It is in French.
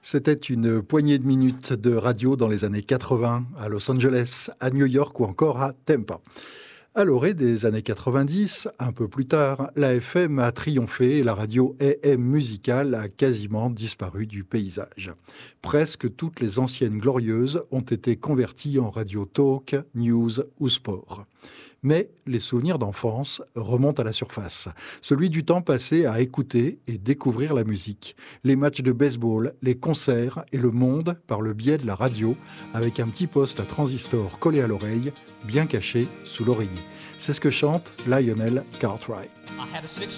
C'était une poignée de minutes de radio dans les années 80 à Los Angeles, à New York ou encore à Tampa. À l'orée des années 90, un peu plus tard, la FM a triomphé et la radio AM musicale a quasiment disparu du paysage. Presque toutes les anciennes glorieuses ont été converties en radio talk, news ou sport. Mais les souvenirs d'enfance remontent à la surface. Celui du temps passé à écouter et découvrir la musique. Les matchs de baseball, les concerts et le monde par le biais de la radio, avec un petit poste à transistor collé à l'oreille, bien caché sous l'oreiller. C'est ce que chante Lionel Cartwright. I had a 6